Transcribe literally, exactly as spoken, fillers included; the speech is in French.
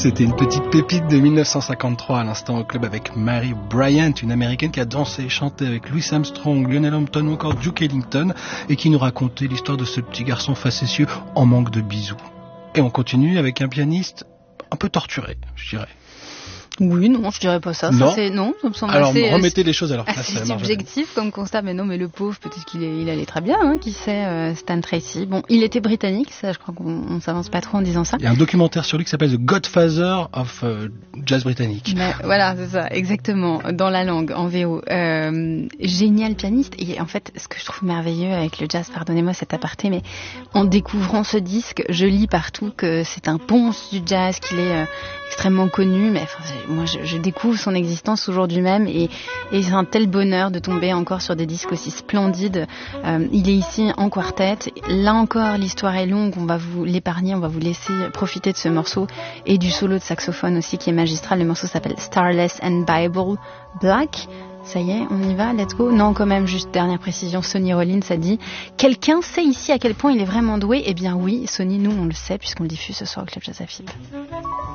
C'était une petite pépite de dix-neuf cent cinquante-trois à l'instant au club avec Mary Bryant, une américaine qui a dansé et chanté avec Louis Armstrong, Lionel Hampton ou encore Duke Ellington et qui nous racontait l'histoire de ce petit garçon facétieux en manque de bisous. Et on continue avec un pianiste un peu torturé, je dirais. Oui, non, je dirais pas ça. Non. ça c'est, non, ça me semble Alors, assez, remettez les choses à leur place. assez subjectif comme constat, mais non, mais le pauvre, peut-être qu'il est, il allait très bien, hein, qui sait, euh, Stan Tracy. Bon, il était britannique, ça, je crois qu'on on s'avance pas trop en disant ça. Il y a un documentaire sur lui qui s'appelle The Godfather of uh, Jazz britannique. Mais, voilà, c'est ça, exactement, dans la langue, en V O. Euh, génial pianiste, et en fait, ce que je trouve merveilleux avec le jazz, pardonnez-moi cet aparté, mais en découvrant ce disque, je lis partout que c'est un ponce du jazz, qu'il est euh, extrêmement connu, mais enfin, moi, je, je découvre son existence aujourd'hui même et, et c'est un tel bonheur de tomber encore sur des disques aussi splendides. Euh, il est ici en quartet. Là encore, l'histoire est longue. On va vous l'épargner. On va vous laisser profiter de ce morceau et du solo de saxophone aussi qui est magistral. Le morceau s'appelle Starless and Bible Black. Ça y est, on y va, let's go. Non, quand même, juste dernière précision, Sonny Rollins a dit « Quelqu'un sait ici à quel point il est vraiment doué ?» Eh bien oui, Sonny, nous, on le sait puisqu'on le diffuse ce soir au Club Jazz Afib.